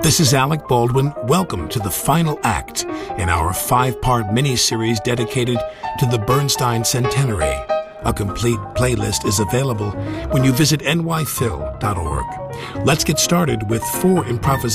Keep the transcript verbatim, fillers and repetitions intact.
This is Alec Baldwin. Welcome to the final act in our five-part mini-series dedicated to the Bernstein Centenary. A complete playlist is available when you visit n y phil dot org. Let's get started with four improvisations.